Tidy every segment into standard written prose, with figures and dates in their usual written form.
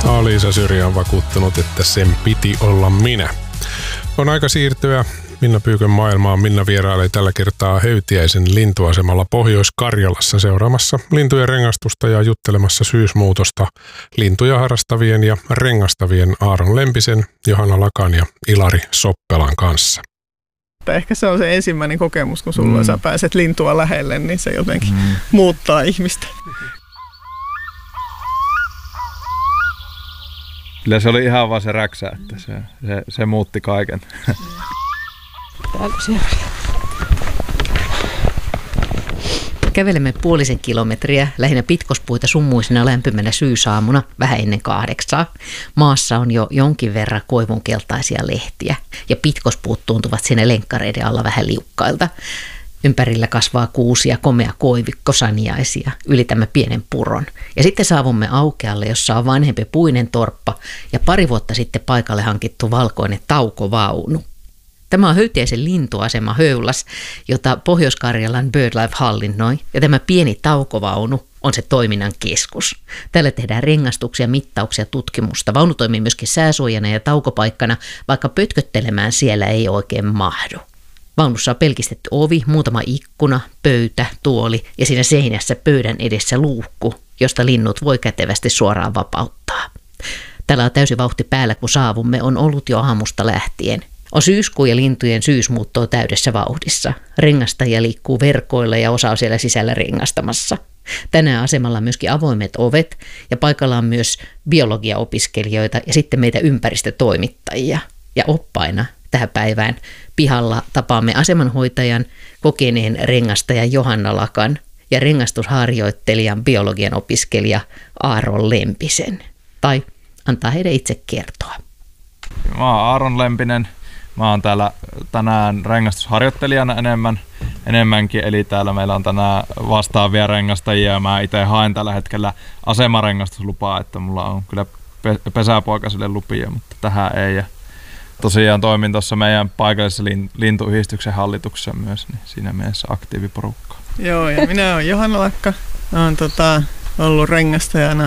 A-Liisa Syrjä on vakuuttanut, että sen piti olla minä. On aika siirtyä Minna Pyykön maailmaan. Minna vierailee tällä kertaa Höytiäisen lintuasemalla Pohjois-Karjalassa seuraamassa lintujen rengastusta ja juttelemassa syysmuutosta lintuja harrastavien ja rengastavien Aaron Lempisen, Johanna Lakan ja Ilari Soppelan kanssa. Ehkä se on se ensimmäinen kokemus, kun sulla sä pääset lintua lähelle, niin se jotenkin muuttaa ihmistä. Kyllä se oli ihan vaan se räksä, että se muutti kaiken. Kävelemme 0,5 kilometriä lähinnä pitkospuita summuisena lämpimänä syysaamuna vähän ennen 8. Maassa on jo jonkin verran koivunkeltaisia lehtiä ja pitkospuut tuntuvat siinä lenkkareiden alla vähän liukkailta. Ympärillä kasvaa kuusia, komea koivikko, saniaisia. Ylitämme pienen puron. Ja sitten saavumme aukealle, jossa on vanhempi puinen torppa ja pari vuotta sitten paikalle hankittu valkoinen taukovaunu. Tämä on Höytiäisen lintuasema Höylas, jota Pohjois-Karjalan BirdLife hallinnoi, ja tämä pieni taukovaunu on se toiminnan keskus. Täällä tehdään rengastuksia, mittauksia, tutkimusta. Vaunu toimii myöskin sääsuojana ja taukopaikkana, vaikka pötköttelemään siellä ei oikein mahdu. Vaunussa on pelkistetty ovi, muutama ikkuna, pöytä, tuoli ja siinä seinässä pöydän edessä luukku, josta linnut voi kätevästi suoraan vapauttaa. Täällä on täysi vauhti päällä, kun saavumme, on ollut jo aamusta lähtien. On syyskuu ja lintujen syysmuutto täydessä vauhdissa. Rengastajia liikkuu verkoilla ja osa on siellä sisällä rengastamassa. Tänään asemalla on myöskin avoimet ovet ja paikalla on myös biologiaopiskelijoita ja sitten meitä ympäristötoimittajia. Ja oppaina tähän päivään pihalla tapaamme asemanhoitajan, kokeneen rengastajan Johanna Lakan ja rengastusharjoittelijan biologian opiskelija Aaron Lempisen. Tai antaa heidän itse kertoa. Mä oon Aaron Lempinen. Mä oon täällä tänään rengastusharjoittelijana enemmänkin, eli täällä meillä on tänään vastaavia rengastajia ja mä itse haen tällä hetkellä asemarengastuslupaa, että mulla on kyllä pesäpoikaisille lupia, mutta tähän ei. Ja tosiaan toimin tuossa meidän paikallisessa lintuyhdistyksen hallituksessa myös, niin siinä mielessä aktiiviporukkaa. Joo, ja minä olen Johanna Lakka. Olen ollut rengastajana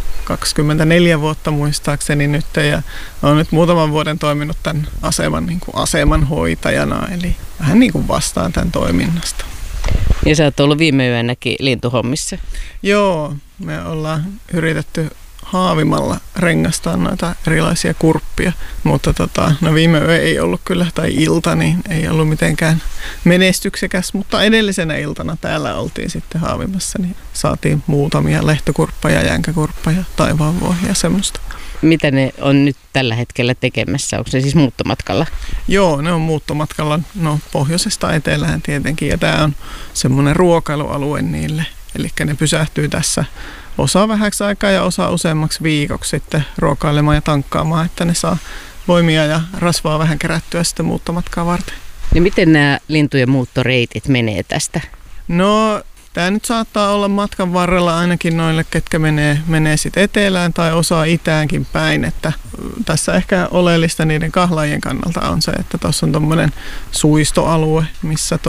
24 vuotta muistaakseni nyt ja olen nyt muutaman vuoden toiminut tämän aseman, niin kuin asemanhoitajana, eli vähän niin kuin vastaan tämän toiminnasta. Ja sä oot ollut viime yönäkin lintuhommissa. Joo, me ollaan yritetty haavimalla rengastaa noita erilaisia kurppia, mutta viime yö ei ollut kyllä, tai ilta, niin ei ollut mitenkään menestyksekäs, mutta edellisenä iltana täällä oltiin sitten haavimassa, niin saatiin muutamia lehtokurppeja, jänkäkurppeja, taivaanvuohia ja semmoista. Mitä ne on nyt tällä hetkellä tekemässä? Onko se siis muuttomatkalla? Joo, ne on muuttomatkalla, pohjoisesta etelään tietenkin, ja tämä on semmoinen ruokailualue niille, eli ne pysähtyy tässä osa vähäksi aikaa ja osa useammaksi viikoksi sitten ruokailemaan ja tankkaamaan, että ne saa voimia ja rasvaa vähän kerättyä sitten muuttomatkaa varten. Ja miten nämä lintujen muuttoreitit menee tästä? No, tämä nyt saattaa olla matkan varrella ainakin noille, ketkä menee sitten etelään tai osaa itäänkin päin. Että tässä ehkä oleellista niiden kahlaajien kannalta on se, että tuossa on tuommoinen suistoalue, missä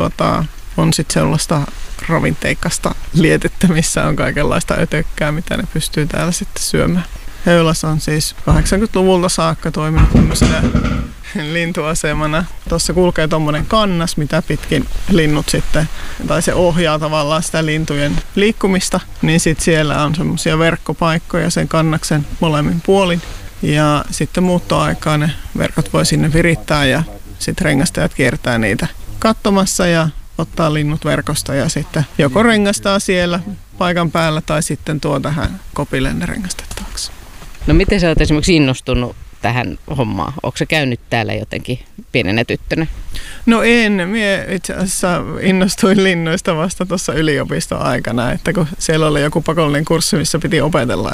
on sitten sellaista ravinteikasta lietettä, missä on kaikenlaista ötökkää, mitä ne pystyy täällä sitten syömään. Höylas on siis 80-luvulta saakka toiminut tämmöisenä lintuasemana. Tuossa kulkee tommonen kannas, mitä pitkin linnut sitten, tai se ohjaa tavallaan sitä lintujen liikkumista, niin sitten siellä on semmoisia verkkopaikkoja sen kannaksen molemmin puolin. Ja sitten muuttoaikaa ne verkot voi sinne virittää ja sitten rengastajat kiertää niitä katsomassa ja ottaa linnut verkosta ja sitten joko rengastaa siellä paikan päällä tai sitten tuo tähän kopille ne rengastettavaksi. No miten sä oot esimerkiksi innostunut tähän hommaan? Onko sä käynyt täällä jotenkin pienenä tyttönä? No en. Mie itse asiassa innostuin linnuista vasta tuossa yliopiston aikana, että kun siellä oli joku pakollinen kurssi, missä piti opetella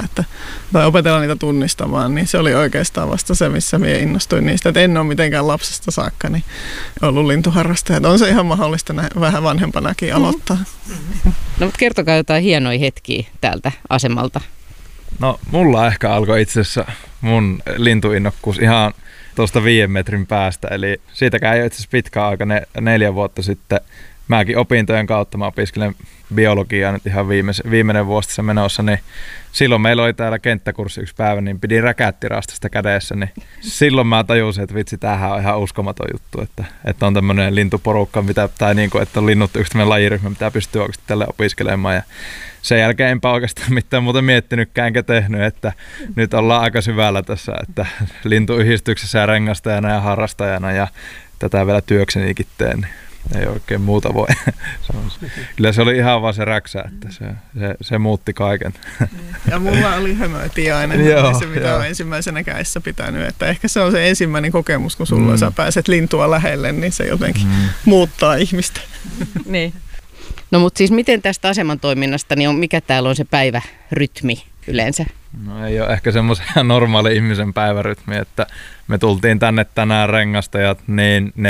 niitä tunnistamaan, niin se oli oikeastaan vasta se, missä mie innostuin niistä. Et en ole mitenkään lapsesta saakka niin ollut lintuharrastaja. On se ihan mahdollista vähän vanhempanakin aloittaa. No mutta kertokaa jotain hienoja hetkiä täältä asemalta. No mulla ehkä alkoi itse asiassa mun lintuinnokkuus ihan tuosta 5 metrin päästä, eli siitäkään ei ole itse asiassa pitkä aika, 4 vuotta sitten mäkin opintojen kautta, mä opiskelen biologiaa nyt ihan viimeinen vuosi tässä menossa, niin silloin meillä oli täällä kenttäkurssi yksi päivä, niin pidin räkättirastasta kädessä, niin silloin mä tajusin, että vitsi, tämähän on ihan uskomaton juttu, että on tämmöinen lintuporukka, tai niin kuin, että on linnut yksi tämmöinen lajiryhmä, mitä pystyy oikeasti tälle opiskelemaan. Ja sen jälkeen enpä oikeastaan mitään muuta miettinytkään enkä tehnyt, että nyt ollaan aika syvällä tässä, että lintuyhdistyksessä ja rengastajana ja harrastajana ja tätä vielä työksenikin teen, niin ei oikein muuta voi. Kyllä se oli ihan vaan se räksä, että se muutti kaiken. Ja mulla oli hömötiainen, se mitä on ensimmäisenä kädessä pitänyt. Että ehkä se on se ensimmäinen kokemus, kun sulla sä pääset lintua lähelle, niin se jotenkin muuttaa ihmistä. Niin. No mutta siis miten tästä aseman toiminnasta, niin mikä täällä on se päivärytmi yleensä? No ei ole ehkä semmoisen normaali ihmisen päivärytmi, että me tultiin tänne tänään rengastajat niin 4:45,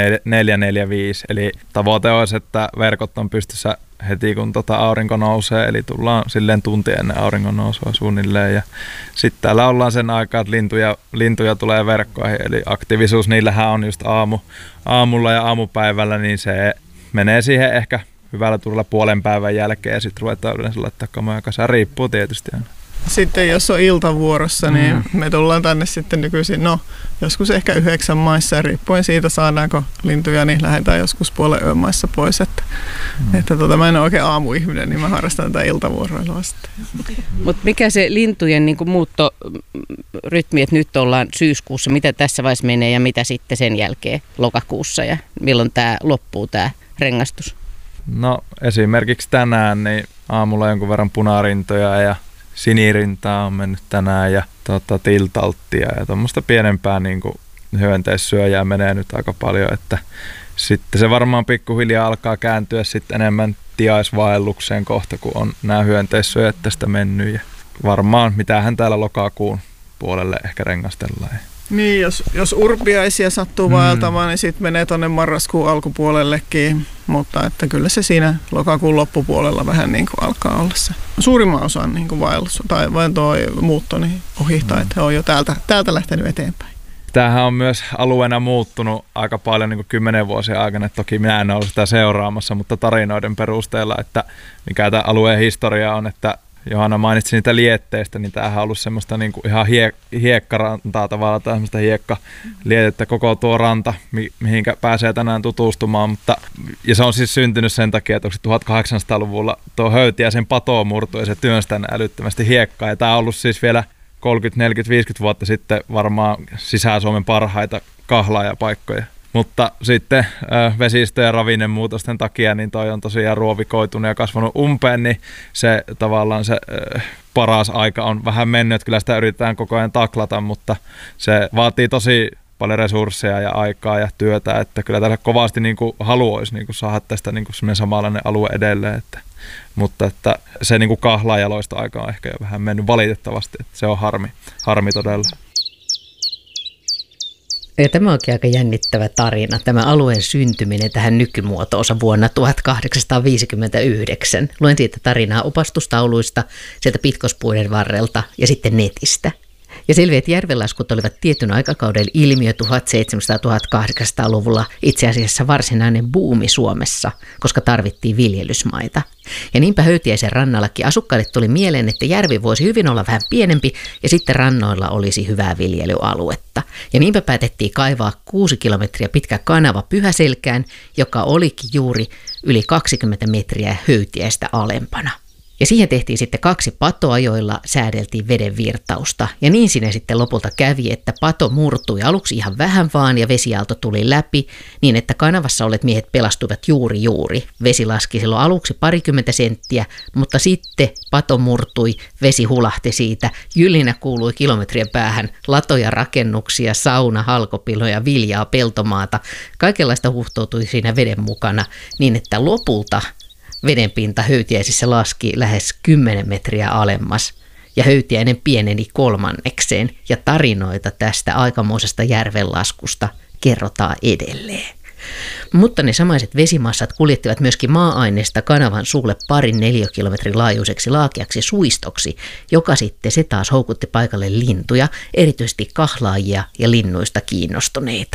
eli tavoite olisi, että verkot on pystyssä heti kun aurinko nousee, eli tullaan silleen tunti ennen auringon nousua suunnilleen, ja sitten täällä ollaan sen aikaa, että lintuja tulee verkkoihin, eli aktiivisuus niillähän on just aamulla ja aamupäivällä, niin se menee siihen ehkä hyvällä turvalla puolen päivän jälkeen, ja sitten ruvetaan yleensä laittaa kamoja kasaan, riippuu tietysti aina. Sitten jos on iltavuorossa, niin me tullaan tänne sitten nykyisin, joskus ehkä 9 maissa, riippuen siitä saadaanko lintuja, niin lähdetään joskus puolen yön maissa pois. Että mä en ole oikein aamuihminen, niin mä harrastan tätä iltavuoroilua sitten. Mutta mikä se lintujen niin kuin muuttorytmi, että nyt ollaan syyskuussa, mitä tässä vaiheessa menee ja mitä sitten sen jälkeen lokakuussa ja milloin tämä loppuu tämä rengastus? No esimerkiksi tänään niin aamulla jonkun verran punarintoja ja sinirintaa on mennyt tänään ja tiltalttia ja tuommoista pienempää niin kuin hyönteissyöjää menee nyt aika paljon, että sitten se varmaan pikkuhiljaa alkaa kääntyä sitten enemmän tiaisvaellukseen kohta, kun on nämä hyönteissyöjät tästä mennyt ja varmaan mitähän täällä lokakuun puolelle ehkä rengastellaan. Niin, jos urpiaisia sattuu vaeltamaan, niin sitten menee tuonne marraskuun alkupuolellekin, mutta että kyllä se siinä lokakuun loppupuolella vähän niin kuin alkaa olla se suurimman osan niin kuin vaellus tai vain tuo muutto niin ohittaa, että on jo täältä lähtenyt eteenpäin. Tämähän on myös alueena muuttunut aika paljon niin kuin 10 vuosien aikana, että toki minä en ole sitä seuraamassa, mutta tarinoiden perusteella, että mikä tämä alueen historia on, että Johanna mainitsi niitä lietteistä, niin tämähän on ollut semmoista niin kuin ihan hiekkarantaa tavallaan, tai semmoista hiekkalietettä koko tuo ranta, mihinkä pääsee tänään tutustumaan, ja se on siis syntynyt sen takia, että 1800-luvulla tuo Höytiäisen pato murtui ja se työnsi tänne älyttömästi hiekkaa, ja tämä on ollut siis vielä 30, 40, 50 vuotta sitten varmaan Sisä-Suomen parhaita kahlaajapaikkoja. Mutta sitten vesistö- ja ravinnemuutosten takia niin toi on tosiaan ruovikoitunut ja kasvanut umpeen, niin se tavallaan se paras aika on vähän mennyt. Kyllä sitä yritetään koko ajan taklata, mutta se vaatii tosi paljon resursseja ja aikaa ja työtä, että kyllä täällä kovasti niin kuin haluaisi niin kuin saada tästä niin kuin semmoinen samanlainen alue edelleen. Mutta että se niin kuin kahlaajaloista aika on ehkä jo vähän mennyt valitettavasti, että se on harmi todella. Ja tämä onkin aika jännittävä tarina, tämä alueen syntyminen tähän nykymuotoonsa vuonna 1859. Luen siitä tarinaa opastustauluista, sieltä pitkospuiden varrelta ja sitten netistä. Ja selviää, että järvenlaskut olivat tietyn aikakauden ilmiö 1700-1800-luvulla itse asiassa varsinainen buumi Suomessa, koska tarvittiin viljelysmaita. Ja niinpä Höytiäisen rannallakin asukkaille tuli mieleen, että järvi voisi hyvin olla vähän pienempi ja sitten rannoilla olisi hyvää viljelyaluetta. Ja niinpä päätettiin kaivaa 6 kilometriä pitkä kanava Pyhäselkään, joka olikin juuri yli 20 metriä Höytiäistä alempana. Ja siihen tehtiin sitten 2 patoa, joilla säädeltiin veden virtausta. Ja niin siinä sitten lopulta kävi, että pato murtui aluksi ihan vähän vaan ja vesiaalto tuli läpi niin, että kanavassa olleet miehet pelastuivat juuri. Vesi laski silloin aluksi 20 senttiä, mutta sitten pato murtui, vesi hulahti siitä. Jylinä kuului kilometrien päähän latoja, rakennuksia, sauna, halkopiloja, viljaa, peltomaata. Kaikenlaista huhtoutui siinä veden mukana niin, että lopulta vedenpinta Höytiäisissä laski lähes 10 metriä alemmas ja Höytiäinen pieneni 3/3 ja tarinoita tästä aikamoisesta järvenlaskusta kerrotaan edelleen. Mutta ne samaiset vesimassat kuljettivat myöskin maa-aineesta kanavan suulle 2 neliökilometrin laajuiseksi laakeaksi suistoksi, joka sitten se taas houkutti paikalle lintuja, erityisesti kahlaajia ja linnuista kiinnostuneita.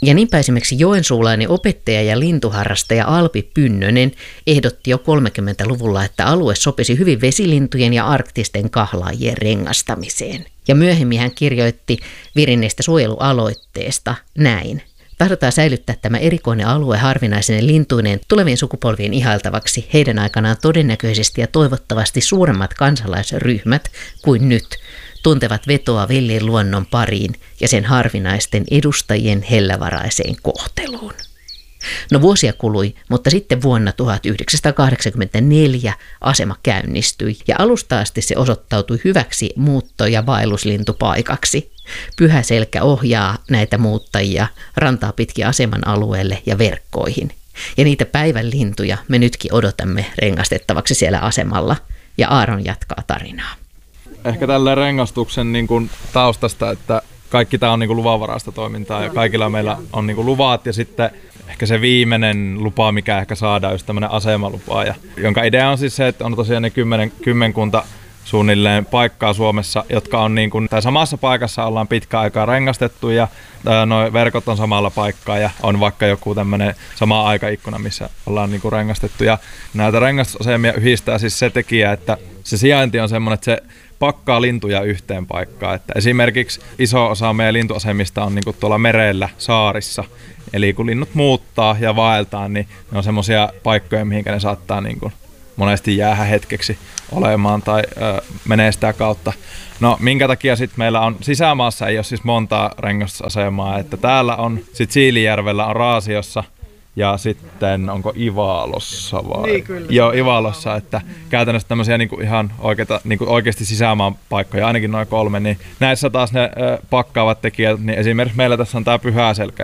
Ja niinpä esimerkiksi joensuulainen opettaja ja lintuharrastaja Alpi Pynnönen ehdotti jo 30-luvulla, että alue sopisi hyvin vesilintujen ja arktisten kahlaajien rengastamiseen. Ja myöhemmin hän kirjoitti virinneestä suojelualoitteesta näin. Tahdotaan säilyttää tämä erikoinen alue harvinaisine lintuineen tulevien sukupolvien ihailtavaksi heidän aikanaan todennäköisesti ja toivottavasti suuremmat kansalaisryhmät kuin nyt tuntevat vetoa villin luonnon pariin ja sen harvinaisten edustajien hellävaraiseen kohteluun. No vuosia kului, mutta sitten vuonna 1984 asema käynnistyi ja alusta asti se osoittautui hyväksi muutto- ja vaelluslintupaikaksi. Pyhäselkä ohjaa näitä muuttajia rantaa pitkin aseman alueelle ja verkkoihin. Ja niitä päivän lintuja me nytkin odotamme rengastettavaksi siellä asemalla. Ja Aaron jatkaa tarinaa. Ehkä tällä rengastuksen niin kuin taustasta, että kaikki tämä on niin kuin luvanvaraista toimintaa ja kaikilla meillä on niin kuin luvat ja sitten ehkä se viimeinen lupa, mikä ehkä saadaan, just tämmöinen asemalupa, jonka idea on siis se, että on tosiaan ne kymmenkunta suunnilleen paikkaa Suomessa, jotka on niin kuin, tai samassa paikassa ollaan pitkä aikaa rengastettu ja nuo verkot on samalla paikkaa ja on vaikka joku tämmöinen sama aikaikkuna, missä ollaan niin kuin rengastettu. Ja näitä rengastusasemia yhdistää siis se tekijä, että se sijainti on semmoinen, että se pakkaa lintuja yhteen paikkaan. Että esimerkiksi iso osa meidän lintuasemista on niin kuin tuolla merellä, saarissa. Eli kun linnut muuttaa ja vaeltaa, niin ne on semmoisia paikkoja, mihinkä ne saattaa niin kuin monesti jäädä hetkeksi olemaan tai menee sitä kautta. No minkä takia sitten meillä on sisämaassa ei ole siis montaa rengastusasemaa, että täällä on sitten Siilijärvellä on Raasiossa ja sitten onko Ivalossa vai? Niin, kyllä. Joo, Ivalossa, että käytännössä tämmöisiä niinku ihan niinku oikeasti sisämaan paikkoja, ainakin noin 3, niin näissä taas ne pakkaavat tekijät, niin esimerkiksi meillä tässä on tää Pyhäselkä,